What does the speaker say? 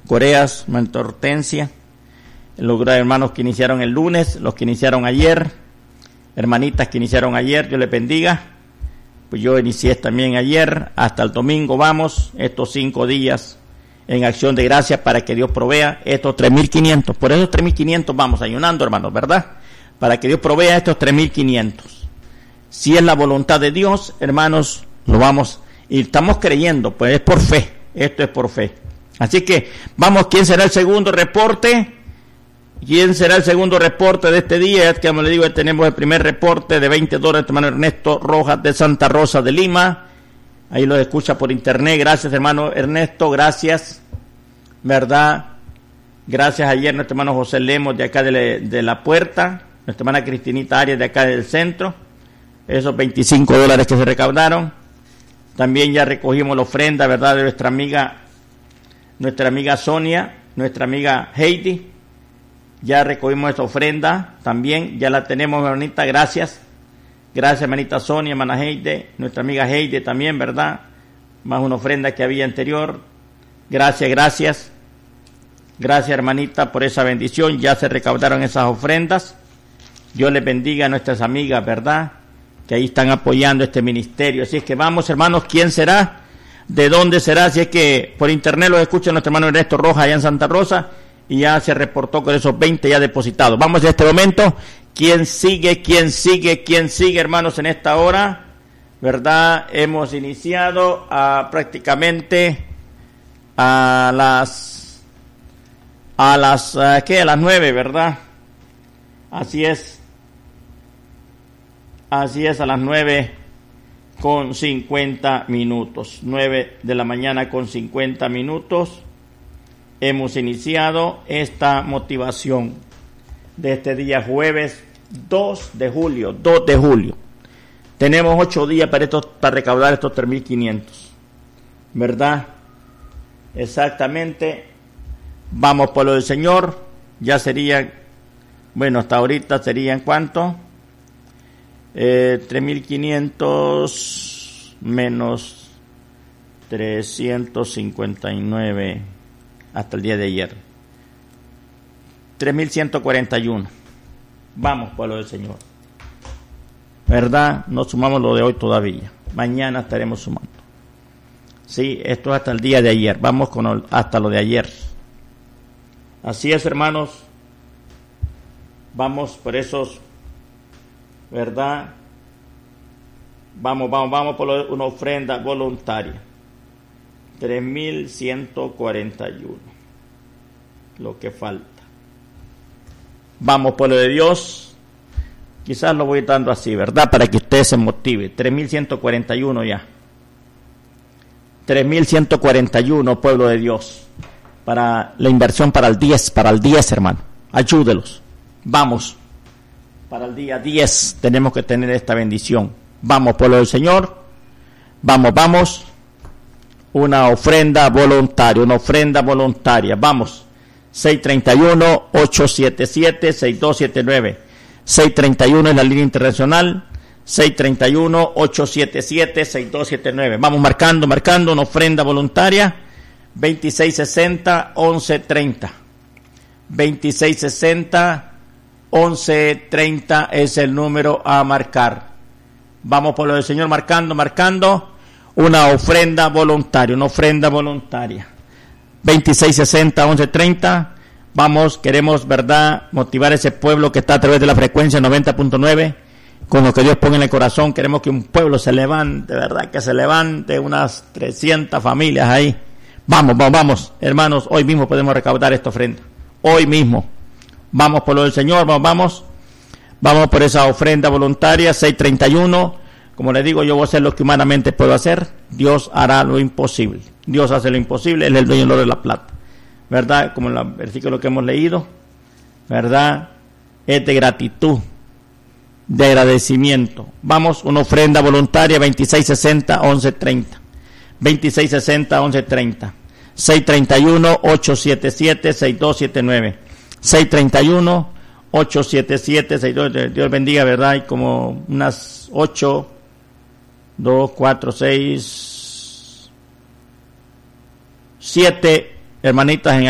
Coreas, hermanita Hortensia, los hermanos que iniciaron el lunes, los que iniciaron ayer, hermanitas que iniciaron ayer, Dios les bendiga. Pues yo inicié también ayer, hasta el domingo vamos, estos 5 días en acción de gracias para que Dios provea estos 3.500. Por esos 3.500 vamos ayunando, hermanos, ¿verdad? Para que Dios provea estos 3.500. Si es la voluntad de Dios, hermanos, lo vamos, y estamos creyendo, pues es por fe, esto es por fe. Así que, vamos, ¿quién será el segundo reporte? ¿Quién será el segundo reporte de este día? Es que, como le digo, tenemos el primer reporte de $20, hermano Ernesto Rojas de Santa Rosa de Lima. Ahí lo escucha por internet. Gracias, hermano Ernesto, gracias. ¿Verdad? Gracias ayer nuestro hermano José Lemos de acá de la Puerta, nuestra hermana Cristinita Arias de acá del centro. Esos $25 que se recaudaron. También ya recogimos la ofrenda, ¿verdad? De nuestra amiga Sonia, nuestra amiga Heidi. Ya recogimos esta ofrenda también, ya la tenemos, hermanita, gracias. Gracias, hermanita Sonia, hermana Heidi, nuestra amiga Heidi también, ¿verdad? Más una ofrenda que había anterior. Gracias. Gracias, hermanita, por esa bendición. Ya se recaudaron esas ofrendas. Dios les bendiga a nuestras amigas, ¿verdad? Que ahí están apoyando este ministerio. Así es que vamos, hermanos, ¿quién será? ¿De dónde será? Si es que por internet lo escucha nuestro hermano Ernesto Rojas allá en Santa Rosa. Y ya se reportó con esos 20 ya depositados. Vamos en este momento. ¿Quién sigue, hermanos, en esta hora? ¿Verdad? Hemos iniciado prácticamente a las 9, ¿verdad? Así es, a las 9:50. 9 de la mañana con 50 minutos. Hemos iniciado esta motivación de este día jueves 2 de julio. Tenemos 8 días para recaudar estos 3.500, ¿verdad? Exactamente. Vamos por lo del Señor. Ya serían, bueno, hasta ahorita serían ¿cuánto? 3.500 menos 359 hasta el día de ayer. 3.141. Vamos, pueblo del Señor. ¿Verdad? No sumamos lo de hoy todavía. Mañana estaremos sumando. Sí, esto es hasta el día de ayer. Vamos hasta lo de ayer. Así es, hermanos. Vamos por esos, ¿verdad? Vamos por una ofrenda voluntaria. 3.141. Lo que falta. Vamos por lo de Dios. Quizás lo voy dando así, ¿verdad? Para que usted se motive. 3.141 ya. 3.141, pueblo de Dios. Para la inversión para el 10, hermano. Ayúdelos. Vamos. Para el día 10 tenemos que tener esta bendición. Vamos, pueblo del Señor. Vamos. Una ofrenda voluntaria. Vamos. 631-877-6279. 631 es la línea internacional. 631-877-6279. Vamos marcando una ofrenda voluntaria. 2660-1130. 2660-1130 es el número a marcar. Vamos por lo del Señor marcando una ofrenda voluntaria. 2660-1130. Vamos, queremos, ¿verdad?, motivar a ese pueblo que está a través de la frecuencia 90.9, con lo que Dios pone en el corazón. Queremos que un pueblo se levante, ¿verdad?, que se levante unas 300 familias ahí. Vamos, hermanos, hoy mismo podemos recaudar esta ofrenda. Hoy mismo. Vamos por lo del Señor, vamos por esa ofrenda voluntaria, 631. Como les digo, yo voy a hacer lo que humanamente puedo hacer. Dios hará lo imposible. Dios hace lo imposible, Él es el dueño del oro y la plata. ¿Verdad? Como en el versículo que hemos leído, ¿verdad? Es de gratitud, de agradecimiento. Vamos, una ofrenda voluntaria, 2660-1130. 2660-1130. 631-877-6279. 631-877-6279. Dios bendiga, ¿verdad? Hay como unas 8, 2, 4, 6, 7 hermanitas en